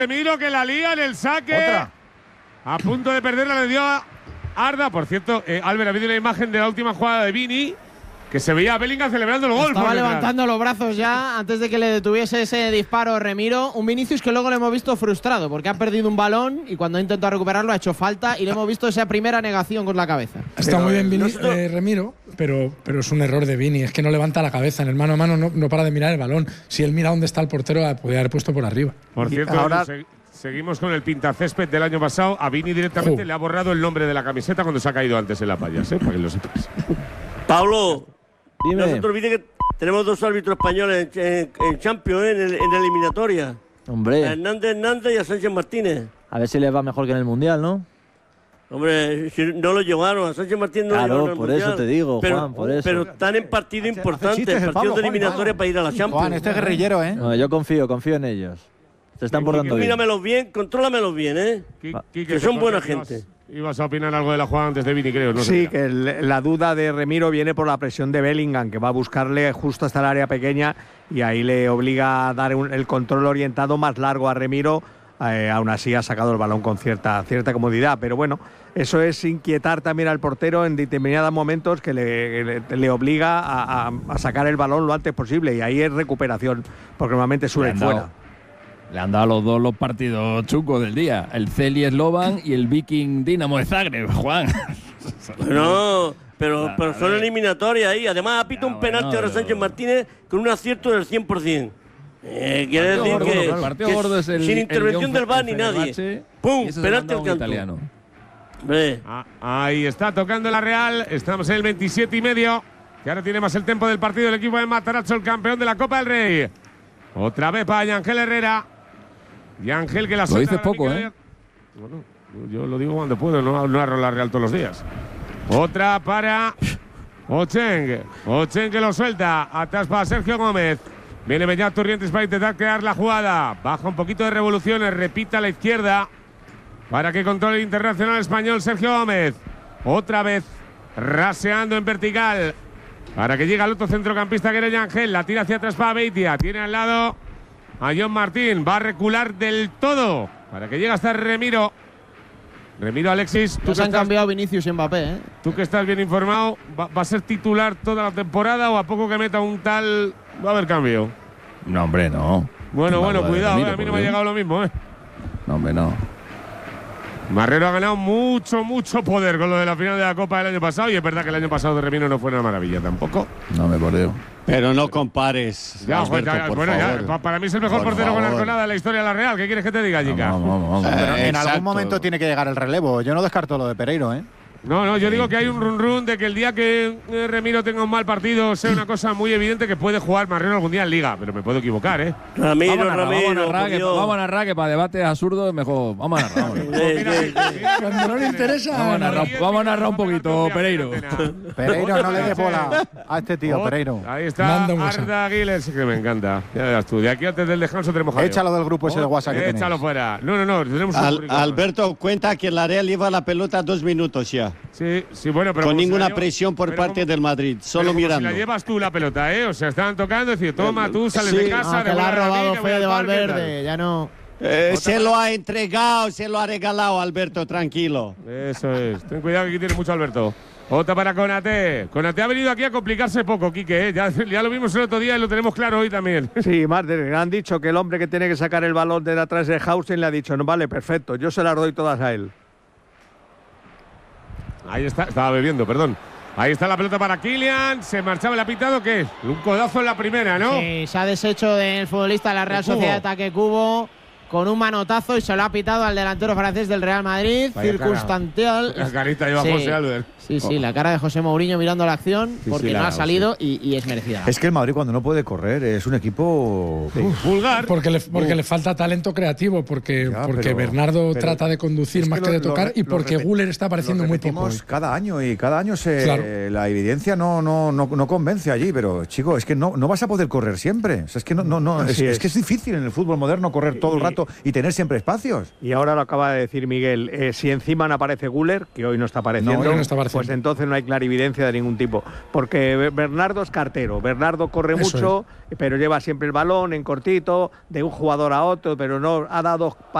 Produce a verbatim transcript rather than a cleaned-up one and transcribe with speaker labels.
Speaker 1: Remiro que la lía en el saque.
Speaker 2: Otra.
Speaker 1: A punto de perderla le dio a Arda. Por cierto, eh, Albert, ha habido una imagen de la última jugada de Vini que se veía a Bellingham celebrando el gol.
Speaker 3: Estaba levantando los brazos ya antes de que le detuviese ese disparo Remiro. Un Vinicius que luego le hemos visto frustrado porque ha perdido un balón y cuando ha intentado recuperarlo ha hecho falta y le hemos visto esa primera negación con la cabeza.
Speaker 4: Está muy bien Vini, eh, Remiro, pero, pero es un error de Vini. Es que no levanta la cabeza. En el mano a mano no, no para de mirar el balón. Si él mira dónde está el portero, la podría haber puesto por arriba.
Speaker 1: Por cierto, ahora se, seguimos con el pintacésped del año pasado. A Vini directamente uh. le ha borrado el nombre de la camiseta cuando se ha caído antes en la payas, ¿eh? Para que lo sepas.
Speaker 5: Pablo.
Speaker 6: Dime.
Speaker 5: No se te olvide que tenemos dos árbitros españoles en, en, en Champions, en, el, en la eliminatoria.
Speaker 6: Hombre.
Speaker 5: A Hernández Hernández y a Sánchez Martínez.
Speaker 6: A ver si les va mejor que en el Mundial, ¿no?
Speaker 5: Hombre, si no lo llevaron, a Sánchez Martínez no
Speaker 6: claro,
Speaker 5: lo llevaron al
Speaker 6: por
Speaker 5: Mundial.
Speaker 6: eso te digo,
Speaker 5: pero,
Speaker 6: Juan, por eso.
Speaker 5: Pero están en partido
Speaker 2: hace,
Speaker 5: importante,
Speaker 2: hace chistes,
Speaker 5: partidos de eliminatoria
Speaker 2: Juan,
Speaker 5: para ir a la Champions.
Speaker 2: Juan, este guerrillero, ¿eh?
Speaker 6: No, yo confío, confío en ellos. Se están portando bien.
Speaker 5: Míramelos bien, contrólamelos bien, ¿eh?
Speaker 1: Quique,
Speaker 5: que son buena
Speaker 1: ibas,
Speaker 5: gente.
Speaker 1: Ibas a opinar algo de la jugada antes de Vini, creo. No
Speaker 7: sí,
Speaker 1: sé
Speaker 7: que el, la duda de Remiro viene por la presión de Bellingham, que va a buscarle justo hasta el área pequeña y ahí le obliga a dar un, el control orientado más largo a Remiro. Eh, aún así ha sacado el balón con cierta, cierta comodidad, pero bueno, eso es inquietar también al portero en determinados momentos que le, le, le obliga a, a, a sacar el balón lo antes posible y ahí es recuperación, porque normalmente suele ir fuera.
Speaker 8: Le han dado a los dos los partidos chungos del día, el Celi Slovan y el Viking Dinamo de Zagreb, Juan.
Speaker 5: No, pero,
Speaker 8: claro,
Speaker 5: pero son eliminatorias ahí. Además, ha pitado un penalti bueno, ahora pero... Sánchez Martínez con un acierto del cien por cien. Eh, quiere decir
Speaker 8: gordo,
Speaker 5: que,
Speaker 8: el partido
Speaker 5: que
Speaker 8: gordo es el,
Speaker 5: sin intervención
Speaker 8: el
Speaker 5: del V A R ni nadie. ¡Pum! Penalti al canto.
Speaker 1: Ah, ahí está tocando la Real. Estamos en el veintisiete y medio. Que ahora tiene más el tiempo del partido el equipo de Matarazzo, el campeón de la Copa del Rey. Otra vez para Ángel Herrera. Y Ángel que la
Speaker 8: Lo dices poco, ¿eh?
Speaker 1: Bueno, yo lo digo cuando puedo, no narro la Real todos los días. Otra para Ocheng. Ocheng que lo suelta. Atrás para Sergio Gómez. Viene Beñat Torrientes para intentar crear la jugada. Baja un poquito de revoluciones. Repita a la izquierda. Para que controle el internacional español Sergio Gómez. Otra vez raseando en vertical. Para que llegue al otro centrocampista que era Ángel. La tira hacia atrás para Beitia. Tiene al lado a John Martín. Va a recular del todo. Para que llegue hasta Remiro. Remiro, Alexis.
Speaker 3: Tú se han estás, cambiado Vinicius y Mbappé, ¿eh?
Speaker 1: Tú que estás bien informado. ¿Va, ¿Va a ser titular toda la temporada o a poco que meta un tal va a haber cambio?
Speaker 8: No, hombre, no.
Speaker 1: Bueno,
Speaker 8: no,
Speaker 1: bueno, cuidado.
Speaker 8: Remiro,
Speaker 1: eh, a mí no me ha llegado lo mismo, ¿eh?
Speaker 8: No, hombre, no.
Speaker 1: Marrero ha ganado mucho, mucho poder con lo de la final de la Copa del año pasado. Y es verdad que el año pasado de Remiro no fue una maravilla tampoco.
Speaker 8: No me bordeo.
Speaker 9: Pero no compares.
Speaker 1: Ya,
Speaker 9: Alberto,
Speaker 1: ya,
Speaker 9: por
Speaker 1: bueno,
Speaker 9: favor.
Speaker 1: ya, para mí es el mejor
Speaker 9: Por
Speaker 1: portero con
Speaker 9: favor.
Speaker 1: arconada de la historia de la Real. ¿Qué quieres que te diga, chica?
Speaker 8: Vamos, vamos, vamos.
Speaker 2: Pero
Speaker 9: Eh,
Speaker 2: en algún
Speaker 9: exacto.
Speaker 2: momento tiene que llegar el relevo. Yo no descarto lo de Pereiro, ¿eh?
Speaker 1: No, no, yo digo que hay un run run de que el día que eh, Remiro tenga un mal partido sea una cosa muy evidente que puede jugar Marrero algún día en Liga, pero me puedo equivocar, ¿eh?
Speaker 5: Ramiro,
Speaker 8: Vamos a narrar,
Speaker 5: Ramiro,
Speaker 8: vamos a narrar,
Speaker 5: por
Speaker 8: que,
Speaker 5: Dios.
Speaker 8: vamos a narrar que para debates absurdos mejor. Vamos a narrar. Vamos a narrar.
Speaker 5: Eh, eh, eh.
Speaker 4: Cuando no le interesa.
Speaker 8: Vamos a narrar, vamos a narrar un poquito, Pereiro.
Speaker 2: Pereiro, no le des bola a este tío,
Speaker 1: Oh,
Speaker 2: Pereiro.
Speaker 1: Ahí está
Speaker 4: Manda un WhatsApp.
Speaker 1: Arda Aguilar, sí que me encanta. Ya verás tú. De aquí antes del descanso tenemos jaleo.
Speaker 2: Échalo del grupo ese de WhatsApp que tenéis.
Speaker 1: Échalo fuera. No, no, no. Tenemos un
Speaker 9: Al-
Speaker 1: currículum.
Speaker 9: Alberto cuenta que la Real lleva la pelota dos minutos ya.
Speaker 1: Sí, sí, bueno, pero
Speaker 9: Con
Speaker 1: como si
Speaker 9: ninguna
Speaker 1: la llevo-
Speaker 9: presión por
Speaker 1: pero
Speaker 9: parte
Speaker 1: como-
Speaker 9: del Madrid,
Speaker 1: pero
Speaker 9: solo
Speaker 1: como
Speaker 9: mirando.
Speaker 1: Si la llevas tú la pelota, ¿eh? O sea, estaban tocando y decir, toma, tú sales
Speaker 9: Sí.
Speaker 1: de casa.
Speaker 3: Ah, que la ha
Speaker 1: devuelve a mí,
Speaker 3: robado
Speaker 1: que voy
Speaker 3: Fede
Speaker 1: al parque,
Speaker 3: Valverde, ya no.
Speaker 9: Eh, se lo ha entregado, se lo ha regalado, Alberto, tranquilo.
Speaker 1: tal. Eso es. Ten cuidado que aquí tiene mucho Alberto. Otra para Konaté. Konaté ha venido aquí a complicarse poco, Quique, ¿eh? Ya, ya lo vimos el otro día y lo tenemos claro hoy también.
Speaker 7: Sí, Martín, han dicho que el hombre que tiene que sacar el balón de atrás de Hausen le ha dicho, no, vale, perfecto, yo se las doy todas a él.
Speaker 1: Ahí está, estaba bebiendo, perdón. Ahí está la pelota para Kylian. Se marchaba el apitado, ¿qué? Un codazo en la primera, ¿no?
Speaker 3: Sí, se ha deshecho del futbolista de la Real
Speaker 1: Cubo.
Speaker 3: Sociedad Ataque Cubo con un manotazo y se lo ha pitado al delantero francés del Real Madrid.
Speaker 1: Vaya
Speaker 3: Circunstancial.
Speaker 1: La carita lleva
Speaker 3: Sí.
Speaker 1: José Albert.
Speaker 3: Sí, sí, la cara de José Mourinho mirando la acción
Speaker 1: Sí,
Speaker 3: porque
Speaker 1: sí, la
Speaker 3: no
Speaker 1: ha
Speaker 3: ha
Speaker 1: dado,
Speaker 3: salido y, y es merecida.
Speaker 2: Es que el Madrid cuando no puede correr es un equipo… Uf.
Speaker 1: Vulgar.
Speaker 4: Porque le, porque le falta talento creativo, porque,
Speaker 2: Ya,
Speaker 4: porque
Speaker 2: pero-
Speaker 4: Bernardo
Speaker 2: pero
Speaker 4: trata de conducir
Speaker 2: es
Speaker 4: más
Speaker 2: que
Speaker 4: que,
Speaker 2: lo-
Speaker 4: de tocar
Speaker 2: lo-
Speaker 4: y
Speaker 2: lo
Speaker 4: porque
Speaker 2: repet-
Speaker 4: Güler está apareciendo
Speaker 2: lo
Speaker 4: muy poco.
Speaker 2: repetimos cada año y cada año se
Speaker 4: Claro.
Speaker 2: la evidencia no, no, no, no convence allí, pero chico, es que no, no vas a poder correr siempre. O sea, es que no, no, no es,
Speaker 7: Así
Speaker 2: es
Speaker 7: es.
Speaker 2: que es difícil en el fútbol moderno correr todo el rato corto y tener siempre espacios.
Speaker 7: Y ahora lo acaba de decir Miguel, eh, si encima no aparece Güler, que hoy no está apareciendo,
Speaker 4: No, hoy no está apareciendo.
Speaker 7: pues entonces no hay clarividencia de ningún tipo. Porque Bernardo es cartero, Bernardo corre
Speaker 4: Eso
Speaker 7: mucho, pero lleva siempre el balón en cortito, de un jugador a otro, pero no ha dado